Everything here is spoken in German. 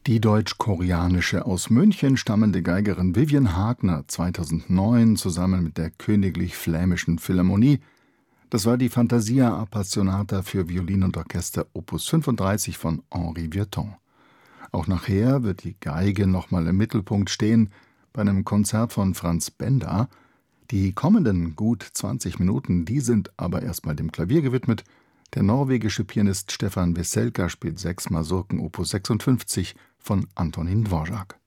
Die deutsch-koreanische aus München stammende Geigerin Vivian Hagner 2009 zusammen mit der Königlich Flämischen Philharmonie. Das war die Fantasia Appassionata für Violin und Orchester Opus 35 von Henri Vieuxtemps. Auch nachher wird die Geige nochmal im Mittelpunkt stehen bei einem Konzert von Franz Benda. Die kommenden gut 20 Minuten, die sind aber erstmal dem Klavier gewidmet. Der norwegische Pianist Stefan Veselka spielt 6 Masurken Opus 56 von Antonín Dvořák.